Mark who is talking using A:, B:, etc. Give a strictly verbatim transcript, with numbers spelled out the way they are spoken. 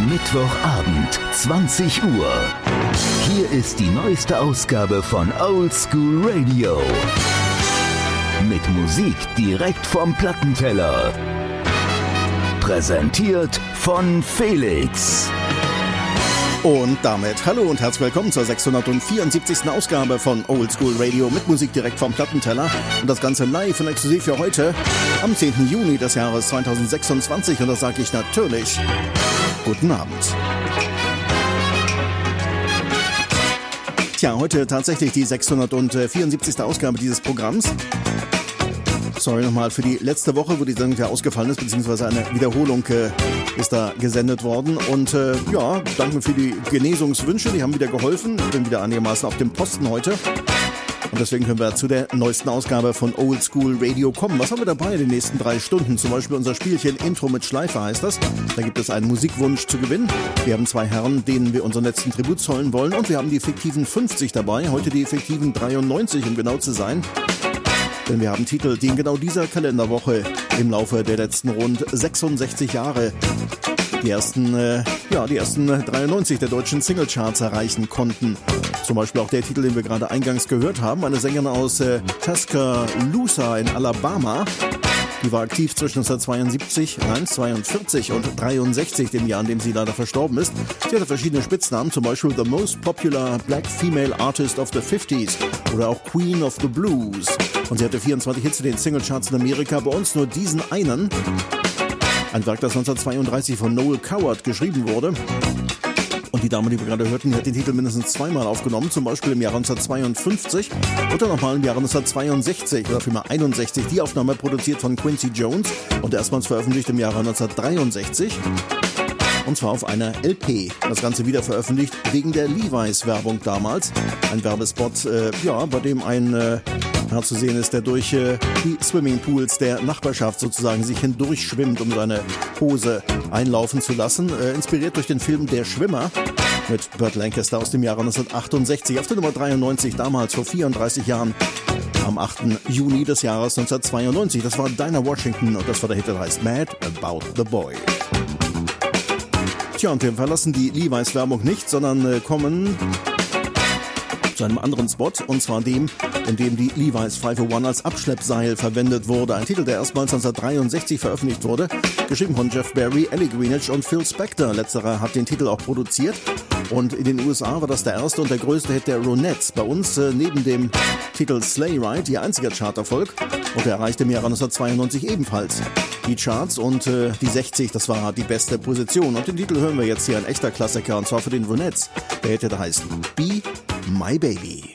A: Mittwochabend, zwanzig Uhr. Hier ist die neueste Ausgabe von Old School Radio. Mit Musik direkt vom Plattenteller. Präsentiert von Felix.
B: Und damit hallo und herzlich willkommen zur sechshundertvierundsiebzigsten Ausgabe von Old School Radio mit Musik direkt vom Plattenteller. Und das Ganze live und exklusiv für heute am zehnten Juni des Jahres zweitausendsechsundzwanzig. Und das sage ich natürlich guten Abend. Tja, heute tatsächlich die sechshundertvierundsiebzigste Ausgabe dieses Programms. Sorry nochmal für die letzte Woche, wo die Sendung ja ausgefallen ist, beziehungsweise eine Wiederholung äh, ist da gesendet worden. Und äh, ja, danke für die Genesungswünsche, die haben wieder geholfen. Ich bin wieder einigermaßen auf dem Posten heute. Und deswegen können wir zu der neuesten Ausgabe von Old School Radio kommen. Was haben wir dabei in den nächsten drei Stunden? Zum Beispiel unser Spielchen Intro mit Schleife heißt das. Da gibt es einen Musikwunsch zu gewinnen. Wir haben zwei Herren, denen wir unseren letzten Tribut zollen wollen. Und wir haben die fiktiven fünfzig dabei, heute die fiktiven dreiundneunzig, um genau zu sein. Denn wir haben Titel, die in genau dieser Kalenderwoche im Laufe der letzten rund sechsundsechzig Jahre die ersten, äh, ja, die ersten dreiundneunzig der deutschen Singlecharts erreichen konnten. Zum Beispiel auch der Titel, den wir gerade eingangs gehört haben, eine Sängerin aus äh, Tuscaloosa in Alabama. Die war aktiv zwischen neunzehnhundertzweiundsiebzig, nein, zweiundvierzig und dreiundsechzig, dem Jahr, in dem sie leider verstorben ist. Sie hatte verschiedene Spitznamen, zum Beispiel The Most Popular Black Female Artist of the fifties oder auch Queen of the Blues. Und sie hatte vierundzwanzig Hits in den Singlecharts in Amerika, bei uns nur diesen einen. Ein Werk, das neunzehnhundertzweiunddreißig von Noel Coward geschrieben wurde. Und die Dame, die wir gerade hörten, die hat den Titel mindestens zweimal aufgenommen, zum Beispiel im Jahre neunzehnhundertzweiundfünfzig und dann nochmal im Jahre neunzehnhundertzweiundsechzig oder vielmehr einundsechzig. Die Aufnahme produziert von Quincy Jones und erstmals veröffentlicht im Jahre neunzehnhundertdreiundsechzig. Und zwar auf einer L P. Das Ganze wieder veröffentlicht wegen der Levi's-Werbung damals. Ein Werbespot, äh, ja, bei dem ein äh, Herr zu sehen ist, der durch äh, die Swimmingpools der Nachbarschaft sozusagen sich hindurch schwimmt, um seine Hose einlaufen zu lassen. Äh, inspiriert durch den Film Der Schwimmer mit Burt Lancaster aus dem Jahre neunzehnhundertachtundsechzig. Auf der Nummer dreiundneunzig, damals vor vierunddreißig Jahren, am achten Juni des Jahres neunzehnhundertzweiundneunzig. Das war Dinah Washington und das war der Hit, der heißt Mad About the Boy. Tja, und wir verlassen die Levi's-Werbung nicht, sondern äh, kommen zu einem anderen Spot, und zwar dem, in dem die Levi's fünfhunderteins als Abschleppseil verwendet wurde. Ein Titel, der erstmals neunzehnhundertdreiundsechzig veröffentlicht wurde, geschrieben von Jeff Barry, Ellie Greenwich und Phil Spector. Letzterer hat den Titel auch produziert. Und in den U S A war das der erste und der größte Hit der Ronettes. Bei uns äh, neben dem Titel Sleigh Ride, ihr einziger Charterfolg. Und er erreichte im Jahre neunzehnhundertzweiundneunzig ebenfalls die Charts und äh, die sechzig, das war die beste Position. Und den Titel hören wir jetzt hier, ein echter Klassiker, und zwar für den Ronettes. Der Hit, der heißt Be My Baby.